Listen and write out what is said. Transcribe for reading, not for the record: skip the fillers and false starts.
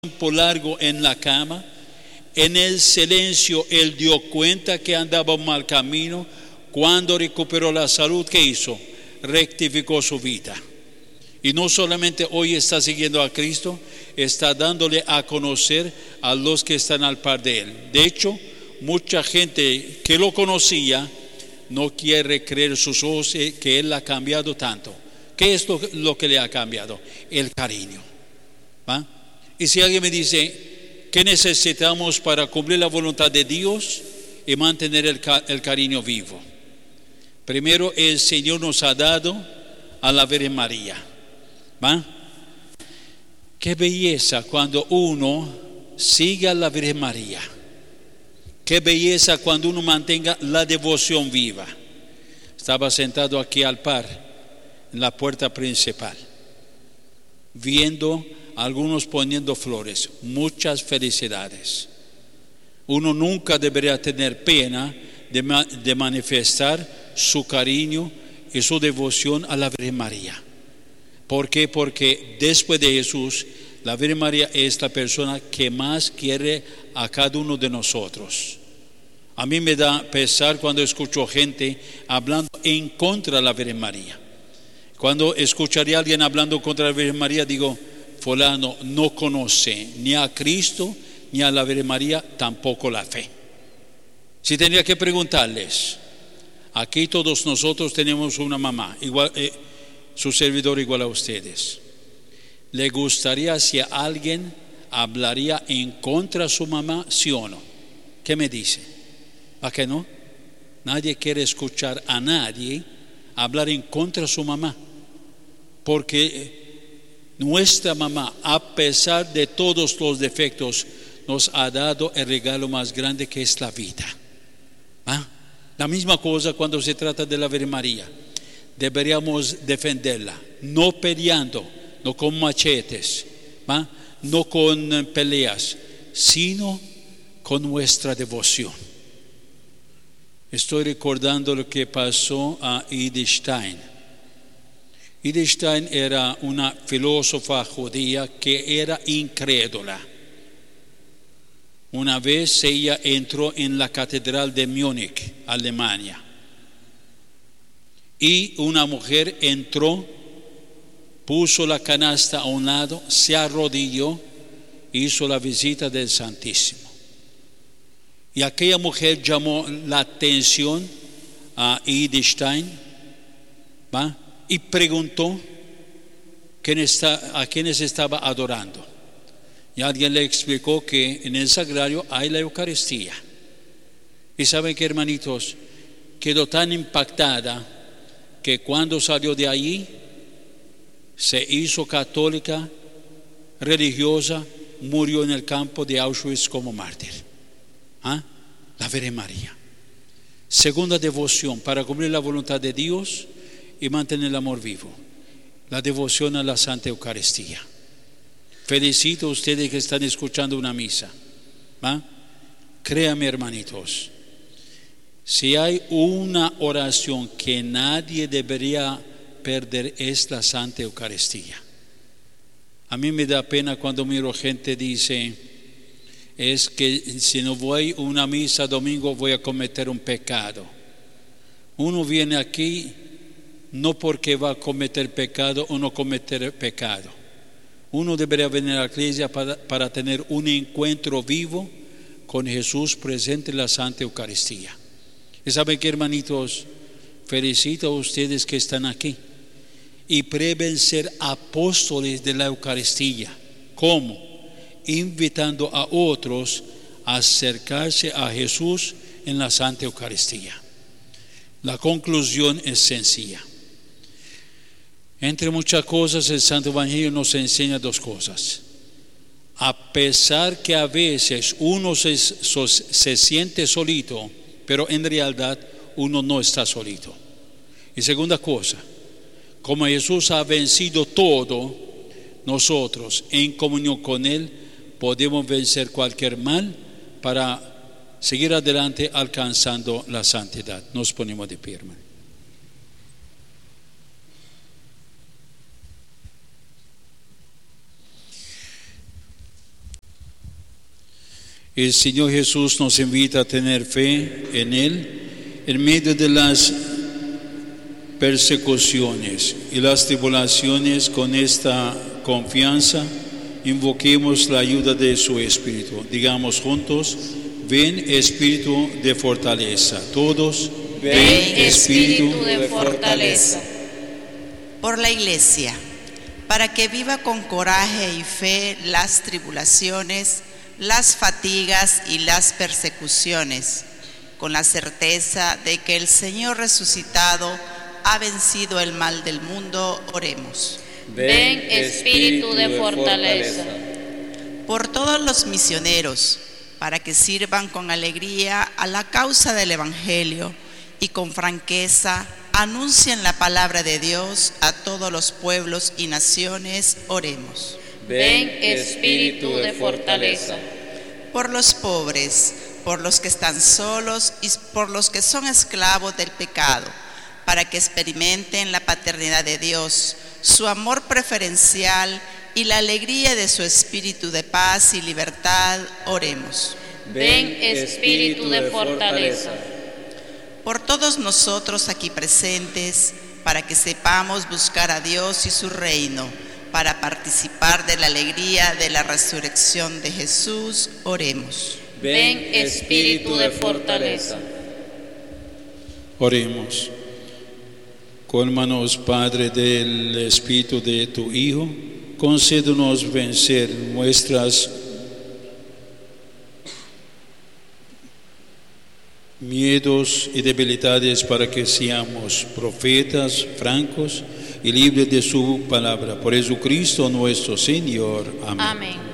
tiempo largo en la cama. En el silencio él dio cuenta que andaba un mal camino. Cuando recuperó la salud, ¿qué hizo? Rectificó su vida. Y no solamente hoy está siguiendo a Cristo, está dándole a conocer a los que están al par de él. De hecho, mucha gente que lo conocía no quiere creer sus ojos que él ha cambiado tanto. ¿Qué es lo que le ha cambiado? El cariño. ¿Va? Y si alguien me dice, ¿qué necesitamos para cumplir la voluntad de Dios y mantener el cariño vivo? Primero, el Señor nos ha dado a la Virgen María. ¿Va? Qué belleza cuando uno sigue a la Virgen María. Qué belleza cuando uno mantenga la devoción viva. Estaba sentado aquí al par, en la puerta principal, viendo a algunos poniendo flores. Muchas felicidades. Uno nunca debería tener pena de manifestar su cariño y su devoción a la Virgen María. ¿Por qué? Porque después de Jesús, la Virgen María es la persona que más quiere a cada uno de nosotros. A mí me da pesar cuando escucho gente hablando en contra de la Virgen María. Cuando escucharía a alguien hablando contra la Virgen María, digo, fulano no conoce ni a Cristo ni a la Virgen María, tampoco la fe. Si tendría que preguntarles, aquí todos nosotros tenemos una mamá, igual, su servidor igual a ustedes. ¿Le gustaría si alguien hablaría en contra de su mamá, sí o no? ¿Qué me dice? ¿A qué no? Nadie quiere escuchar a nadie hablar en contra de su mamá, porque nuestra mamá, a pesar de todos los defectos, nos ha dado el regalo más grande que es la vida. ¿Ah? La misma cosa cuando se trata de la Virgen María. Deberíamos defenderla, no peleando, no con machetes, ¿va? No con peleas, sino con nuestra devoción. Estoy recordando lo que pasó a Edith Stein. Edith Stein era una filósofa judía que era incrédula. Una vez ella entró en la catedral de Múnich, Alemania. Y una mujer entró, puso la canasta a un lado, se arrodilló, hizo la visita del Santísimo. Y aquella mujer llamó la atención a Edith Stein, ¿va? Y preguntó a quiénes estaba adorando. Y alguien le explicó que en el sagrario hay la Eucaristía. Y saben que, hermanitos, quedó tan impactada que cuando salió de allí se hizo católica, religiosa, murió en el campo de Auschwitz como mártir. ¿Ah? La Virgen María. Segunda devoción para cumplir la voluntad de Dios y mantener el amor vivo. La devoción a la Santa Eucaristía. Felicito a ustedes que están escuchando una misa. ¿Ah? Créanme, hermanitos. Si hay una oración que nadie debería perder es la Santa Eucaristía. A mí me da pena cuando miro gente dice, es que si no voy a una misa domingo voy a cometer un pecado. Uno viene aquí no porque va a cometer pecado o no cometer pecado. Uno debería venir a la iglesia para tener un encuentro vivo con Jesús presente en la Santa Eucaristía. Y saben que, hermanitos, felicito a ustedes que están aquí y prueben ser apóstoles de la Eucaristía. ¿Cómo? Invitando a otros a acercarse a Jesús en la Santa Eucaristía. La conclusión es sencilla. Entre muchas cosas, el Santo Evangelio nos enseña dos cosas. A pesar que a veces uno se siente solito, pero en realidad uno no está solito. Y segunda cosa, como Jesús ha vencido todo, nosotros en comunión con Él podemos vencer cualquier mal para seguir adelante alcanzando la santidad. Nos ponemos de pie, hermano. El Señor Jesús nos invita a tener fe en Él en medio de las persecuciones y las tribulaciones. Con esta confianza invoquemos la ayuda de su Espíritu. Digamos juntos: ven Espíritu de fortaleza. Todos: ven Espíritu de fortaleza. Por la Iglesia, para que viva con coraje y fe las tribulaciones, las fatigas y las persecuciones, con la certeza de que el Señor resucitado ha vencido el mal del mundo. Oremos. Ven Espíritu de fortaleza. Por todos los misioneros, para que sirvan con alegría a la causa del Evangelio y con franqueza anuncien la palabra de Dios a todos los pueblos y naciones. Oremos. Ven Espíritu de fortaleza. Por los pobres, por los que están solos y por los que son esclavos del pecado, para que experimenten la paternidad de Dios, su amor preferencial y la alegría de su espíritu de paz y libertad. Oremos. Ven Espíritu de fortaleza. Por todos nosotros aquí presentes, para que sepamos buscar a Dios y su reino, para participar de la alegría de la resurrección de Jesús. Oremos. Ven Espíritu de fortaleza. Oremos. Colmanos, Padre, del Espíritu de tu Hijo, concédenos vencer nuestras miedos y debilidades, para que seamos profetas francos y libres de su palabra. Por Jesucristo nuestro Señor. Amén. Amén.